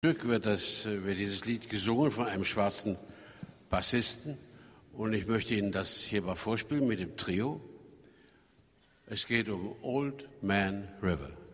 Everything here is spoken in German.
Stück wird dieses Lied gesungen von einem schwarzen Bassisten und ich möchte Ihnen das hier mal vorspielen mit dem Trio. Es geht um Old Man River.